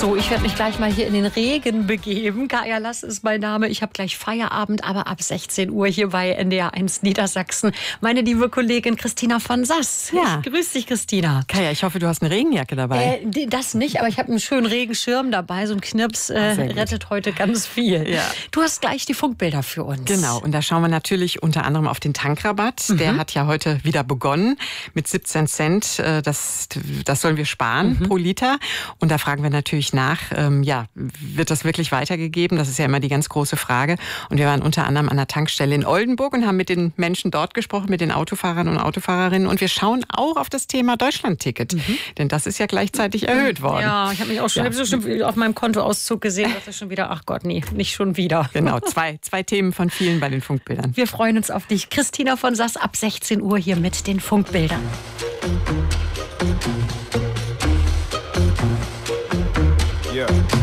So, ich werde mich gleich mal hier in den Regen begeben. Kaya Lass ist mein Name. Ich habe gleich Feierabend, aber ab 16 Uhr hier bei NDR1 Niedersachsen. Meine liebe Kollegin Christina von Sass. Ja. Grüß dich, Christina. Kaya, ich hoffe, du hast eine Regenjacke dabei. Das nicht, aber ich habe einen schönen Regenschirm dabei. So ein Knirps rettet heute ganz viel. Ja. Du hast gleich die Funkbilder für uns. Genau, und da schauen wir natürlich unter anderem auf den Tankrabatt. Der hat ja heute wieder begonnen mit 17 Cent. Das sollen wir sparen pro Liter. Und da fragen wir natürlich nach, wird das wirklich weitergegeben? Das ist ja immer die ganz große Frage. Und wir waren unter anderem an der Tankstelle in Oldenburg und haben mit den Menschen dort gesprochen, mit den Autofahrern und Autofahrerinnen. Und wir schauen auch auf das Thema Deutschlandticket. Denn das ist ja gleichzeitig erhöht worden. Ja, ich habe mich auch schon, auf meinem Kontoauszug gesehen, dass das schon wieder, ach Gott, nee, nicht schon wieder. Genau, zwei Themen von vielen bei den Funkbildern. Wir freuen uns auf dich. Christina von Sass ab 16 Uhr hier mit den Funkbildern. Yeah.